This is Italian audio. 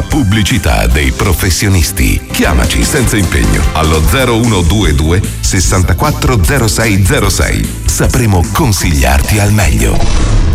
la pubblicità dei professionisti. Chiamaci senza impegno allo 0122 640606. Sapremo consigliarti al meglio.